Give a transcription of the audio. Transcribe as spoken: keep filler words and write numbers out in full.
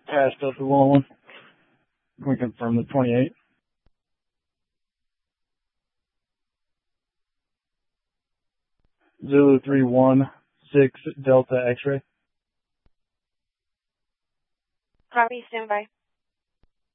Pass Delta one one. Can we confirm the twenty-eight? Zulu three one six Delta X-ray. Copy, stand by.